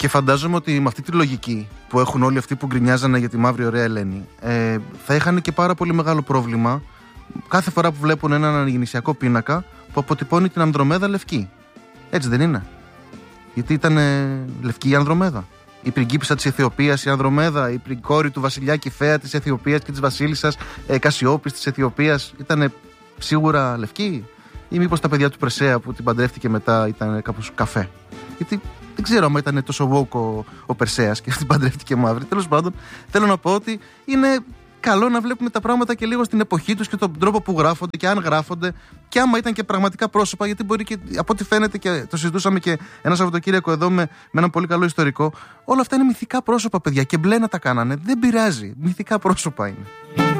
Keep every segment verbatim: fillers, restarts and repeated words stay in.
Και φαντάζομαι ότι με αυτή τη λογική που έχουν όλοι αυτοί που γκρινιάζανε για τη μαύρη ωραία Ελένη, ε, θα είχαν και πάρα πολύ μεγάλο πρόβλημα κάθε φορά που βλέπουν έναν αναγεννησιακό πίνακα που αποτυπώνει την Ανδρομέδα λευκή. Έτσι δεν είναι? Γιατί ήταν ε, λευκή η Ανδρομέδα. Η πριγκίπισσα της Αιθιοπίας η Ανδρομέδα, η κόρη του βασιλιά Κηφαία της Αιθιοπίας και της βασίλισσας ε, Κασιόπης της Αιθιοπίας ήταν σίγουρα λευκή? Ή μήπως τα παιδιά του Πρεσέα που την παντρεύτηκε μετά ήταν κάπως καφέ? Γιατί δεν ξέρω αν ήταν τόσο woke ο, ο Περσέας και την παντρεύτηκε μαύρη. Τέλος πάντων, θέλω να πω ότι είναι καλό να βλέπουμε τα πράγματα και λίγο στην εποχή τους και τον τρόπο που γράφονται και αν γράφονται και άμα ήταν και πραγματικά πρόσωπα, γιατί μπορεί και από ό,τι φαίνεται, και το συζητούσαμε και ένα Σαββατοκύριακο εδώ με, με έναν πολύ καλό ιστορικό, όλα αυτά είναι μυθικά πρόσωπα, παιδιά, και μπλε να τα κάνανε. Δεν πειράζει. Μυθικά πρόσωπα είναι.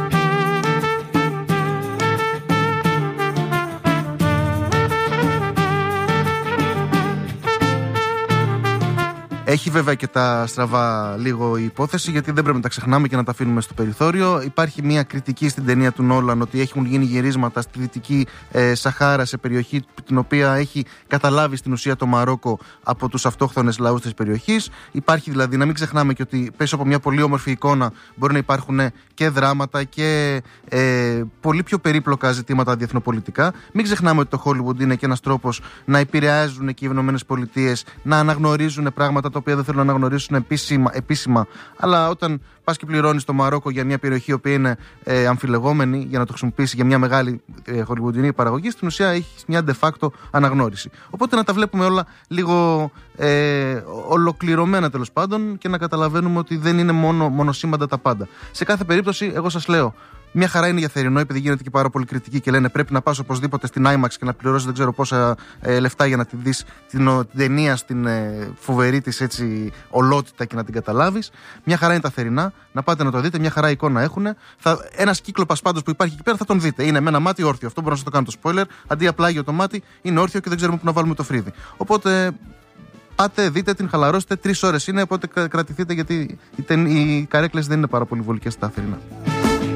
Έχει βέβαια και τα στραβά λίγο η υπόθεση, γιατί δεν πρέπει να τα ξεχνάμε και να τα αφήνουμε στο περιθώριο. Υπάρχει μια κριτική στην ταινία του Νόλαν ότι έχουν γίνει γυρίσματα στη Δυτική ε, Σαχάρα, σε περιοχή την οποία έχει καταλάβει στην ουσία το Μαρόκο από τους αυτόχθονες λαούς της περιοχής. Υπάρχει δηλαδή, να μην ξεχνάμε και ότι πίσω από μια πολύ όμορφη εικόνα μπορεί να υπάρχουν και δράματα και ε, πολύ πιο περίπλοκα ζητήματα διεθνοπολιτικά. Μην ξεχνάμε ότι το Hollywood είναι και ένας τρόπος να επηρεάζουν και οι ΗΠΑ να αναγνωρίζουν πράγματα τα οποία δεν θέλουν να αναγνωρίσουν επίσημα, επίσημα. Αλλά όταν πας και πληρώνεις το Μαρόκο για μια περιοχή η οποία είναι ε, αμφιλεγόμενη για να το χρησιμοποιήσει για μια μεγάλη ε, χολιγουντινή παραγωγή, στην ουσία έχεις μια de facto αναγνώριση. Οπότε να τα βλέπουμε όλα λίγο ε, ολοκληρωμένα τέλος πάντων και να καταλαβαίνουμε ότι δεν είναι μόνο μονοσήμαντα τα πάντα. Σε κάθε περίπτωση, εγώ σας λέω, μια χαρά είναι για θερινό, επειδή γίνεται και πάρα πολύ κριτική και λένε πρέπει να πας οπωσδήποτε στην IMAX και να πληρώσεις δεν ξέρω πόσα ε, λεφτά για να τη δεις την, την ταινία στην ε, φοβερή της έτσι ολότητα και να την καταλάβεις. Μια χαρά είναι τα θερινά, να πάτε να το δείτε, μια χαρά εικόνα έχουν. Ένας κύκλοπας πάντως που υπάρχει εκεί πέρα θα τον δείτε. Είναι με ένα μάτι όρθιο. Αυτό μπορώ να σας το κάνω το spoiler. Αντί απλά για το μάτι, είναι όρθιο και δεν ξέρουμε πού να βάλουμε το φρύδι. Οπότε πάτε, δείτε την, χαλαρώσετε. Τρεις ώρες είναι, οπότε κρατηθείτε γιατί οι, οι καρέκλες δεν είναι πάρα πολύ βολικές στα θερινά.